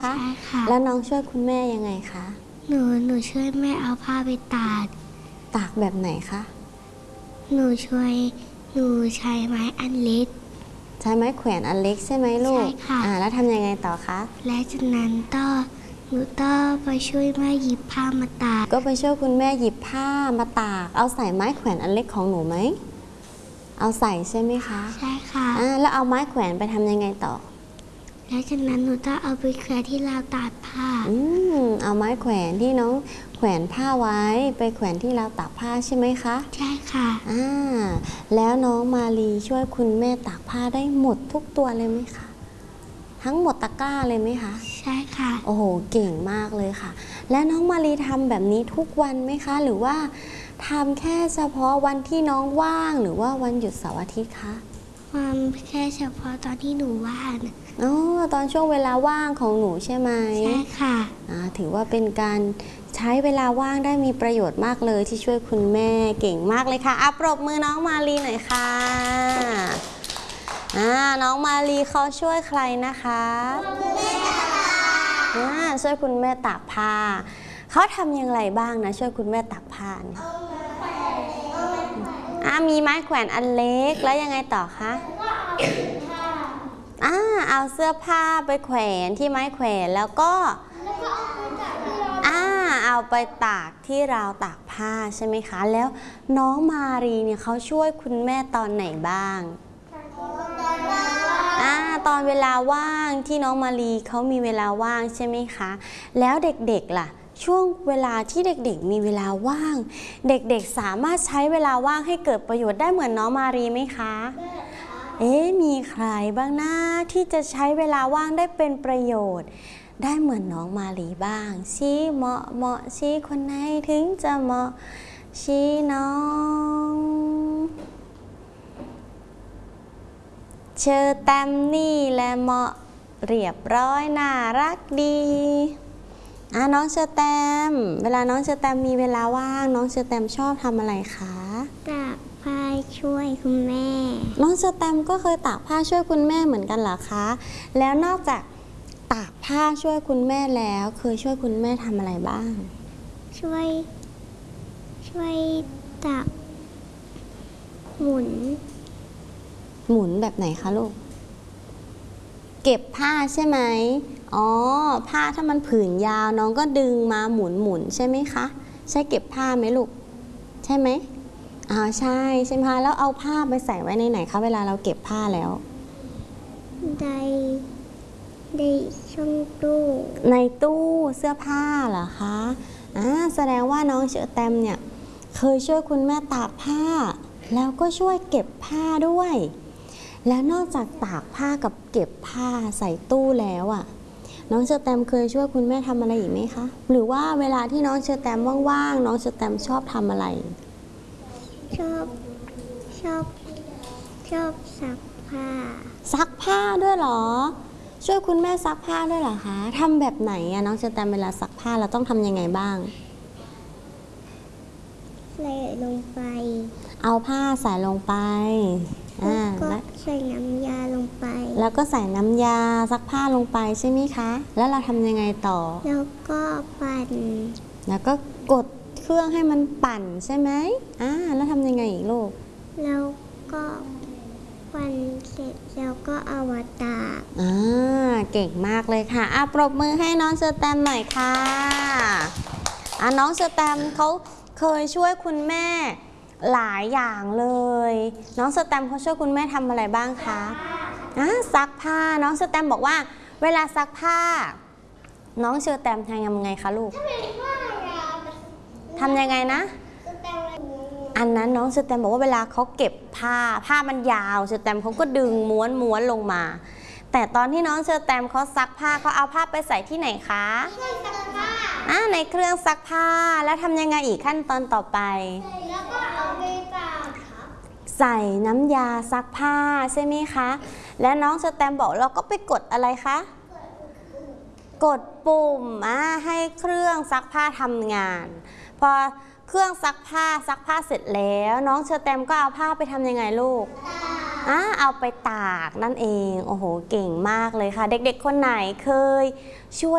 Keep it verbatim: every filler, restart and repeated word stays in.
ใช่ค่ะแล้วน้องช่วยคุณแม่ยังไงคะหนูหนูช่วยแม่เอาผ้าไปตากตากแบบไหนคะหนูช่วยหนูใช้ไม้อันเล็กใช้ไม้แขวนอันเล็กใช่ไหมลูกใช่ค่ะอ่าแล้วทำยังไงต่อคะและจากนั้นก็หนูต้องไปช่วยแม่หยิบผ้ามาตากก็ไปช่วยคุณแม่หยิบผ้ามาตากเอาใส่ไม้แขวนอันเล็กของหนูไหมเอาใส่ใช่ไหมคะใช่ค่ะอ่าแล้วเอาไม้แขวนไปทำยังไงต่อและจากนั้นหนูต้องเอาไปแขวนที่ราวตากผ้าอืมเอาไม้แขวนที่น้องแขวนผ้าไว้ไปแขวนที่ราวตากผ้าใช่ไหมคะใช่ค่ะอ่าแล้วน้องมาลีช่วยคุณแม่ตากผ้าได้หมดทุกตัวเลยไหมคะทั้งหมดตะกร้าเลยไหมคะใช่ค่ะโอ้โหเก่งมากเลยค่ะและน้องมาลีทำแบบนี้ทุกวันไหมคะหรือว่าทำแค่เฉพาะวันที่น้องว่างหรือว่าวันหยุดเสาร์อาทิตย์คะทำแค่เฉพาะตอนที่หนูว่างอ๋อตอนช่วงเวลาว่างของหนูใช่ไหมใช่ค่ะอ่าถือว่าเป็นการใช้เวลาว่างได้มีประโยชน์มากเลยที่ช่วยคุณแม่เก่งมากเลยค่ะอ่ะปรบมือน้องมาลีหน่อยค่ะอ่าน้องมาลีเขาช่วยใครนะคะอ่าช่วยคุณแม่ตากผ้าเขาทำอย่างไรบ้างนะช่วยคุณแม่ตากผ้าอ่ามีไม้แขวนอันเล็กแล้วยังไงต่อคะอ่าเอาเสื้อผ้าไปแขวนที่ไม้แขวนแล้วก็อ่าเอาไปตากที่ราวตากผ้าใช่ไหมคะแล้วน้องมารีเนี่ยเขาช่วยคุณแม่ตอนไหนบ้างอ่าตอนเวลาว่างที่น้องมารีเขามีเวลาว่างใช่ไหมคะแล้วเด็กๆล่ะช่วงเวลาที่เด็กๆมีเวลาว่างเด็กๆสามารถใช้เวลาว่างให้เกิดประโยชน์ได้เหมือนน้องมารีไหมคะเอ๊ะมีใครบ้างนะที่จะใช้เวลาว่างได้เป็นประโยชน์ได้เหมือนน้องมาลีบ้างชี้เหมาะเหมาะชี้คนไหนถึงจะเหมาะชี้น้องเชอแตมนี่แหละเหมาะเรียบร้อยน่ารักดีอ่ะน้องเชอแตมเวลาน้องเชอแตมมีเวลาว่างน้องเชอแตมชอบทำอะไรคะตากผ้าช่วยคุณแม่น้องเชอแตมก็เคยตากผ้าช่วยคุณแม่เหมือนกันเหรอคะแล้วนอกจากตากผ้าช่วยคุณแม่แล้วเคยช่วยคุณแม่ทำอะไรบ้างช่วยช่วยตากหมุนหมุนแบบไหนคะลูกเก็บผ้าใช่ไหมอ๋อผ้าถ้ามันผืนยาวน้องก็ดึงมาหมุนหมุนใช่ไหมคะใช่เก็บผ้าไหมลูกใช่ไหมอ๋อใช่ใช่ไหมคะแล้วเอาผ้าไปใส่ไว้ในไหนคะเวลาเราเก็บผ้าแล้วในในช่องตู้ในตู้เสื้อผ้าเหรอคะอ่าแสดงว่าน้องเชอแตมเนี่ยเคยช่วยคุณแม่ตากผ้าแล้วก็ช่วยเก็บผ้าด้วยแล้วนอกจากตากผ้ากับเก็บผ้าใส่ตู้แล้วอ่ะน้องเชอแตมเคยช่วยคุณแม่ทำอะไรอีกไหมคะหรือว่าเวลาที่น้องเชอแตมว่างๆน้องเชอแตมชอบทำอะไรชอบชอบชอบซักผ้าซักผ้าด้วยเหรอช่วยคุณแม่ซักผ้าด้วยเหรอคะทำแบบไหนอะน้องเชอแตมเวลาซักผ้าเราต้องทำยังไงบ้างใส่ลงไปเอาผ้าใส่ลงไปอ่าแล้วใส่น้ำยาลงไปแล้วก็ใส่น้ำยาซักผ้าลงไปใช่ไหมคะแล้วเราทำยังไงต่อแล้วก็ปั่นแล้วก็กดเครื่องให้มันปั่นใช่ไหมอ่าแล้วทำยังไงอีกลูกแล้วก็ปั่นเสร็จแล้วก็เอามาตากอ่าเก่งมากเลยค่ะอ่ะปรบมือให้น้องเชอแตมหน่อยค่ะอ่ะน้องเชอแตมเขาเคยช่วยคุณแม่หลายอย่างเลยน้องเชอแตมเขาช่วยคุณแม่ทำอะไรบ้างคะอ่ะซักผ้าน้องเชอแตมบอกว่าเวลาซักผ้าน้องเชอแตมทำยังไงคะลูกทำยังไงนะอันนั้นน้องเชอแตมบอกว่าเวลาเขาเก็บผ้าผ้ามันยาวเชอแตมเขาก็ดึงม้วนม้วนลงมาแต่ตอนที่น้องเชอแตมเขาซักผ้าเขาเอาผ้าไปใส่ที่ไหนคะอ่าในเครื่องซักผ้าแล้วทำยังไงอีกขั้นตอนต่อไปแล้วก็เอาไปตากใส่น้ำยาซักผ้าใช่ไหมคะและน้องเชอแตมบอกเราก็ไปกดอะไรคะกดปุ่มอ่าให้เครื่องซักผ้าทำงานพอเครื่องซักผ้าซักผ้าเสร็จแล้วน้องเชอแตมก็เอาผ้าไปทำยังไงลูกอ่าเอาไปตากนั่นเองโอ้โหเก่งมากเลยค่ะเด็กๆคนไหนเคยช่วย